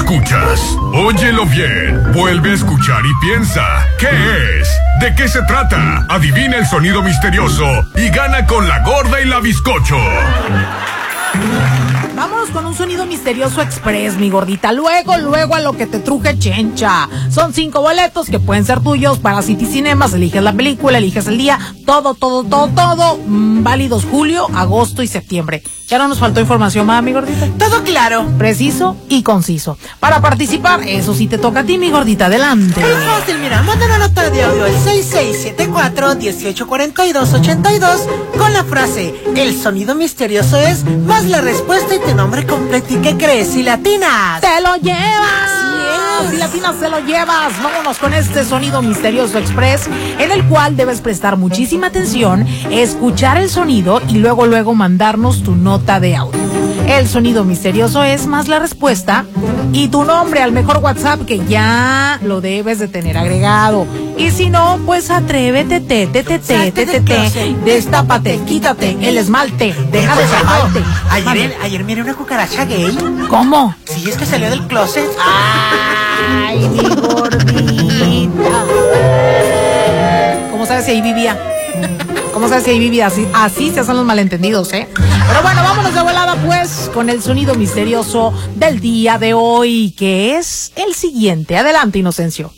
escuchas. Óyelo bien. Vuelve a escuchar y piensa. ¿Qué es? ¿De qué se trata? Adivina el sonido misterioso y gana con la gorda y la bizcocho. Vámonos con un sonido misterioso express, mi gordita. Luego a lo que te truje chencha. Son 5 boletos que pueden ser tuyos para City Cinemas. Eliges la película, eliges el día. Todo. Válidos julio, agosto y septiembre. Ya no nos faltó información más, mi gordita. Todo claro. Preciso y conciso. Para participar, eso sí te toca a ti, mi gordita. Adelante. Muy fácil, mira, manda una nota de audio al 6674-184282 con la frase: el sonido misterioso es, más la respuesta y tu nombre completo. ¿Y qué crees? Si latinas, ¡te lo llevas! Así es. Si latinas, te lo llevas. Vámonos con este sonido misterioso express, en el cual debes prestar muchísima atención, escuchar el sonido y luego mandarnos tu nota de audio. El sonido misterioso es más la respuesta y tu nombre al mejor WhatsApp, que ya lo debes de tener agregado. Y si no, pues atrévete, destápate, quítate el esmalte, deja de salvarte. Ayer miré una cucaracha gay. ¿Cómo? Sí, es que salió del closet. Ay, mi gordita. ¿Cómo sabes si ahí vivía? ¿Cómo sabes si ahí vivía? Así se hacen los malentendidos, ¿eh? Pero bueno, vámonos de volada pues con el sonido misterioso del día de hoy, que es el siguiente. Adelante, Inocencio.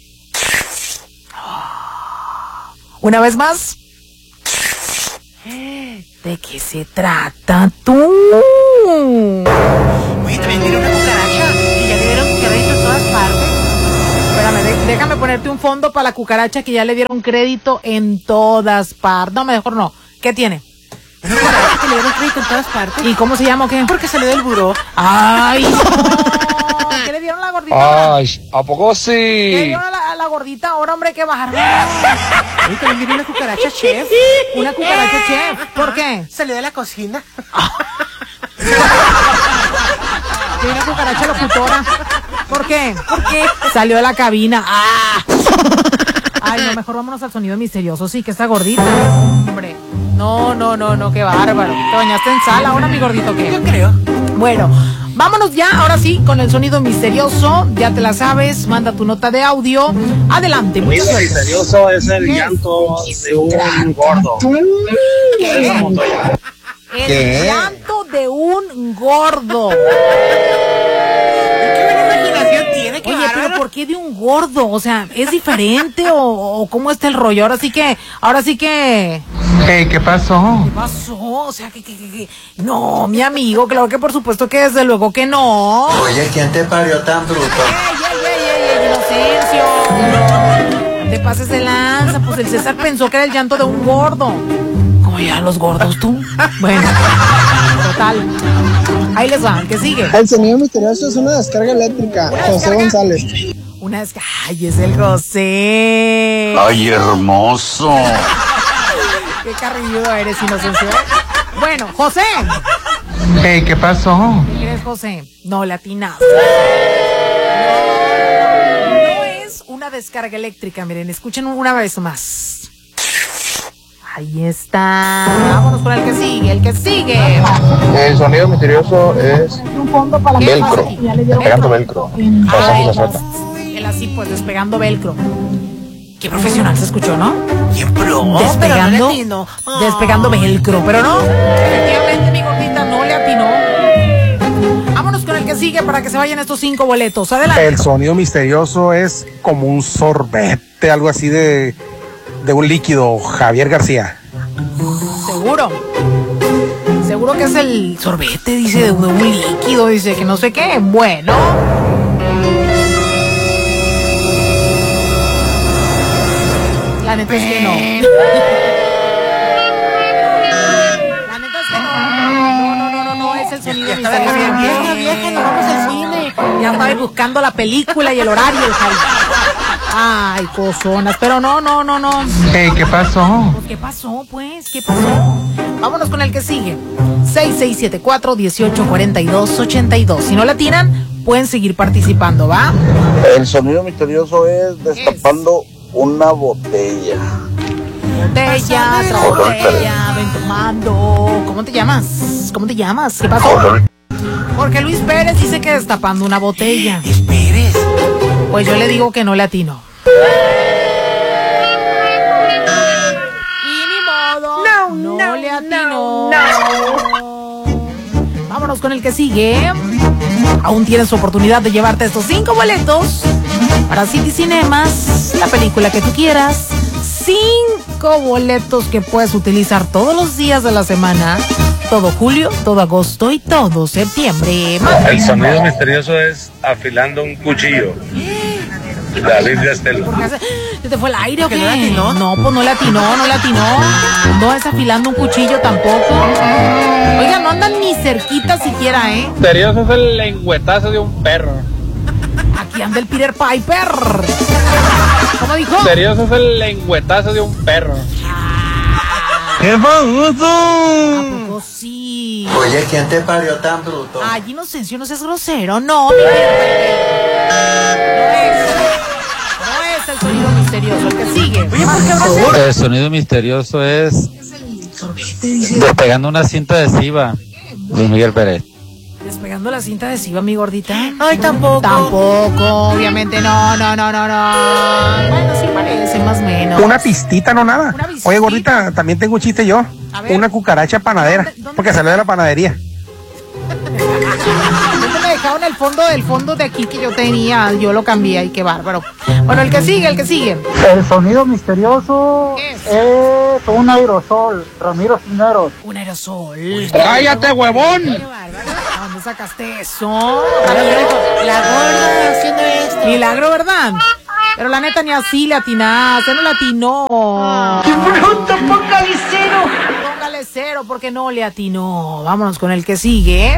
Una vez más. ¿De qué se trata tú? Oye, también miré una cucaracha y ya le dieron crédito en todas partes. Espérame, déjame ponerte un fondo para la cucaracha que ya le dieron crédito en todas partes. No, mejor no. ¿Qué tiene? Una cucaracha que le dieron crédito en todas partes. ¿Y cómo se llama o qué? Porque salió del buró. ¡Ay! No. ¿Qué le dieron a la gordita? Ay, ¿a poco sí? ¿Qué le dieron a la gordita ahora, hombre? ¡Qué bárbaro! Oye, también miré una cucaracha chef. Una cucaracha chef. ¿Por qué? Salió de la cocina. Y una cucaracha locutora. ¿Por qué? Porque salió de la cabina. ¡Ah! Ay, no, mejor vámonos al sonido misterioso. Sí, que está gordita. Hombre. No, qué bárbaro. ¿Te bañaste en sal ahora, mi gordito, qué? Yo creo. Bueno, vámonos ya, ahora sí, con el sonido misterioso. Ya te la sabes, manda tu nota de audio. Adelante. El sonido misterioso es el llanto de un gordo. ¿Qué? El llanto de un gordo. ¿Qué buena imaginación tiene? Qué Oye, bárbaro. pero ¿por qué de un gordo? O sea, ¿es diferente o cómo está el rollo? Ahora sí que... Hey, ¿qué pasó? ¿Qué pasó? O sea, que... No, mi amigo, claro que por supuesto que desde luego que no. Oye, ¿quién te parió tan bruto? ¡Ey, Inocencio! No te pases de lanza, pues el César pensó que era el llanto de un gordo. ¿Cómo ya los gordos tú? Bueno, total. Ahí les va, ¿qué sigue? El sonido misterioso es una descarga eléctrica. José González. Ay, es el José. Ay, hermoso. Qué carrilludo eres, Inocencio. Bueno, José. Hey, ¿qué pasó? ¿Qué crees, José? No, le atinaste. No es una descarga eléctrica, miren, escuchen una vez más. Ahí está. Vámonos con el que sigue. El sonido misterioso es velcro. Despegando velcro. Él así pues, despegando velcro. Qué profesional se escuchó, ¿no? Bien pro. Despegando velcro, pero no. Efectivamente, mi gordita no le atinó. Vámonos con el que sigue para que se vayan estos 5 boletos. Adelante. El sonido misterioso es como un sorbete, algo así de un líquido. Javier García. Seguro que es el sorbete, dice, de un líquido, dice que no sé qué. Bueno. La neta es que no. La neta es que no, es el sonido misterioso. Vieja, nos vamos al cine. Ya estaba buscando la película y el horario, Javi. Ay, cozonas, pero no. Hey, ¿qué pasó? Pues, ¿qué pasó? Vámonos con el que sigue. 6674-184282. Si no la tiran, pueden seguir participando, ¿va? El sonido misterioso es destapando una botella. Botella, ven tomando. ¿Cómo te llamas? ¿Qué pasó? Porque Luis Pérez dice que destapando una botella. Luis Pérez. Pues yo le digo que no le atinó. Y ni modo. No le atinó. Vámonos con el que sigue. Aún tienes su oportunidad de llevarte estos 5 boletos para City Cinemas, la película que tú quieras. 5 boletos que puedes utilizar todos los días de la semana, todo julio, todo agosto y todo septiembre. El sonido misterioso es afilando un cuchillo. David Gastelum. ¿Se te fue el aire o qué? ¿No le atinó? No, pues no le atinó. No es afilando un cuchillo tampoco. Oiga, no andan ni cerquita siquiera, ¿eh? Misterioso es el lengüetazo de un perro. Aquí anda el Peter Piper. ¿Cómo dijo? Misterioso es el lengüetazo de un perro. ¡Qué famoso! ¿A poco sí? Oye, ¿quién te parió tan bruto? Ay, Inocencio, no seas grosero. No es el sonido misterioso. El que sigue. Oye, ¿por qué grosero? El sonido misterioso es despegando una cinta adhesiva. Luis Miguel Pérez. Despegando la cinta adhesiva, mi gordita. Ay, tampoco. Tampoco, obviamente no. Bueno, sí parece, más o menos. Una pistita, no nada. Una pistita. Oye, gordita, también tengo un chiste yo. A ver. Una cucaracha panadera. ¿Dónde? Porque salió de la panadería. ¿Dónde me dejaron el fondo de aquí que yo tenía? Yo lo cambié, ay, qué bárbaro. Bueno, el que sigue. El sonido misterioso ¿Qué es? es un aerosol, Ramiro Cisneros. Un aerosol. ¡Cállate, huevón! Qué bárbaro. ¿Dónde sacaste eso? La gorda haciendo esto. Milagro, ¿verdad? Pero la neta ni así le atinaste, no le atinó. ¡Qué bruto, póngale cero! Póngale 0 porque no le atinó. Vámonos con el que sigue.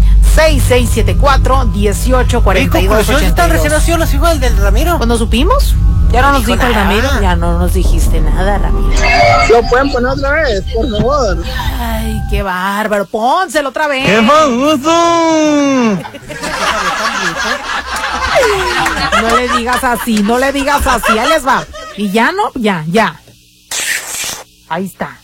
6674-1842. ¿Están recién nacidos los hijos del Ramiro? Cuando supimos, ya no nos dijo el nada. Ramiro, ya no nos dijiste nada, Ramiro. ¿Lo pueden poner otra vez, por favor? Ay, qué bárbaro, pónselo otra vez. ¡Qué famoso! No le digas así, ahí les va. Y ya no, ya. Ahí está.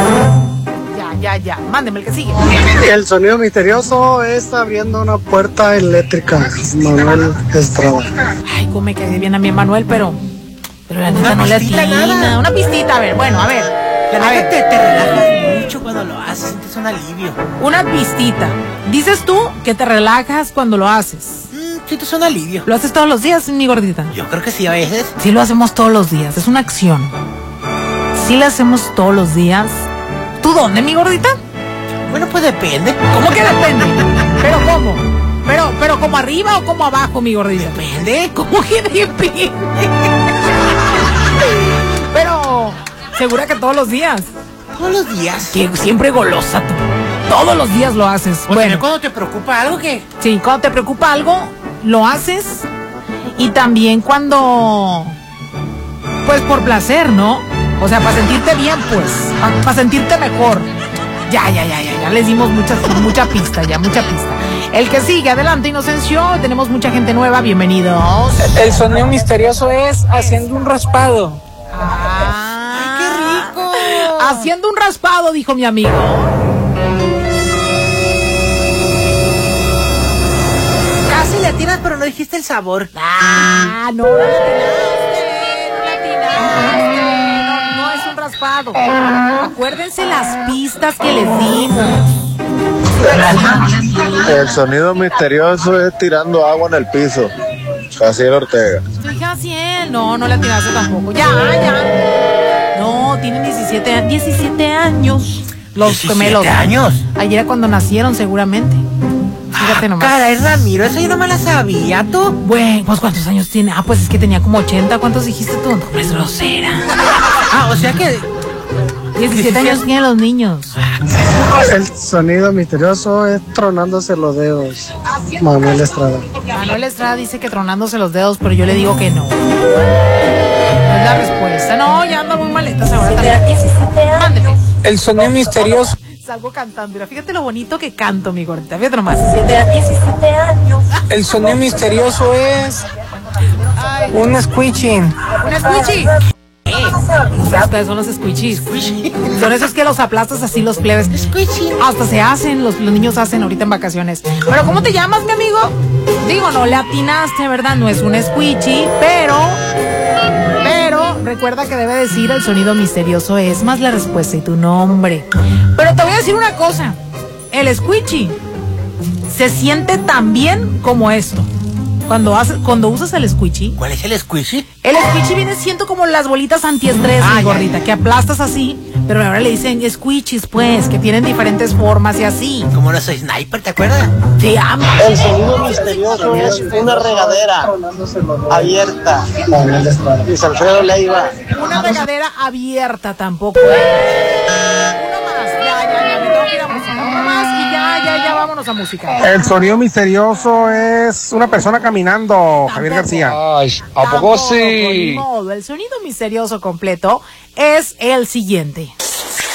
Ya. Mándeme el que sigue. El sonido misterioso es abriendo una puerta eléctrica, Manuel Estrada. Ay, cómo me cae bien a mi Manuel, pero la neta no le atina. Una pistita, a ver. La neta te relajas mucho cuando lo haces, sientes un alivio. Una pistita. Dices tú que te relajas cuando lo haces. Sientes un alivio. ¿Lo haces todos los días, mi gordita? Yo creo que sí, a veces. Sí, lo hacemos todos los días. Es una acción. Sí, la hacemos todos los días. ¿Tú dónde, mi gordita? Bueno, pues depende. ¿Cómo que depende? ¿Pero cómo? ¿Pero como arriba o como abajo, mi gordita? Depende. ¿Cómo que depende? Pero, ¿segura que todos los días? Todos los días. Que siempre golosa tú. Todos los días lo haces. Bueno, cuando te preocupa algo, ¿qué? Sí, cuando te preocupa algo, lo haces. Y también cuando... Pues por placer, ¿no? O sea, para sentirte bien, pues. Para sentirte mejor. Ya. Les dimos mucha pista. El que sigue, adelante, Inocencio. Tenemos mucha gente nueva. Bienvenidos. El sonido misterioso es haciendo un raspado. ¡Ay, qué rico! Haciendo un raspado, dijo mi amigo. Casi le atinas, pero no dijiste el sabor. No le atinaste. No es un raspado. Acuérdense las pistas que les dimos. El sonido misterioso es tirando agua en el piso. Jaciel Ortega. Jaciel, no le atinaste tampoco. Ya. No, tienen 17 años. Los gemelos. 17 años. Ayer cuando nacieron, seguramente. Fíjate nomás. Caray, Ramiro, eso yo no me la sabía, ¿tú? Bueno, pues ¿cuántos años tiene? Pues es que tenía como 80. ¿Cuántos dijiste tú? No, es grosera. O sea que... 17 años tienen los niños. El sonido misterioso es tronándose los dedos, Manuel Estrada. Manuel Estrada dice que tronándose los dedos, pero yo le digo que no. No es la respuesta. No, ya ando muy maletas ahora también. Mándeme. El sonido misterioso. Salgo cantando. Mira, fíjate lo bonito que canto, mi gordita. Fíjate nomás. El sonido misterioso es un squishing. ¿Un squishy? Ustedes son los squishies. Son esos que los aplastas así los plebes. Hasta se hacen, los niños hacen ahorita en vacaciones. Pero ¿cómo te llamas, mi amigo? Digo, no le atinaste, ¿verdad? No es un squishy, pero recuerda que debe decir el sonido misterioso es más la respuesta y tu nombre. Pero te voy a decir una cosa. El squishy se siente tan bien como esto. Cuando usas el squishy. ¿Cuál es el squishy? El squishy viene siendo como las bolitas antiestrés, mi gordita, que aplastas así, pero ahora le dicen squishies, pues, que tienen diferentes formas y así. Como no soy sniper, ¿te acuerdas? Te amo. El sonido misterioso es una regadera abierta. Luis Alfredo Leiva. Una regadera abierta tampoco. Una más, ya, me tengo que ir a música. Una más y ya, vámonos a música. El sonido misterioso es una persona caminando, tampoco. Javier García. Ay, ¿a poco sí? Ni modo. El sonido misterioso completo es el siguiente.